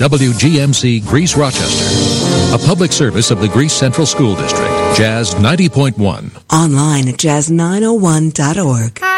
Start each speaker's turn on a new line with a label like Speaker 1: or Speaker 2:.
Speaker 1: WGMC Greece Rochester, a public service of the Greece Central School District, Jazz 90.1.
Speaker 2: Online at jazz901.org.